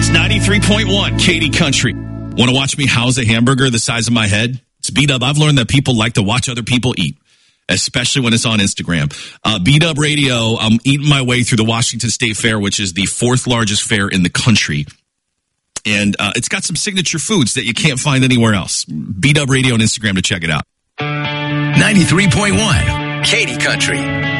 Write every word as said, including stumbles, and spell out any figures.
ninety-three point one, Katy Country. Want to watch me house a hamburger the size of my head? It's B-Dub. I've learned that people like to watch other people eat, especially when it's on Instagram. Uh, B-Dub Radio, I'm eating my way through the Washington State Fair, which is the fourth largest fair in the country. And uh, it's got some signature foods that you can't find anywhere else. B-Dub Radio on Instagram to check it out. ninety-three point one, Katy Country.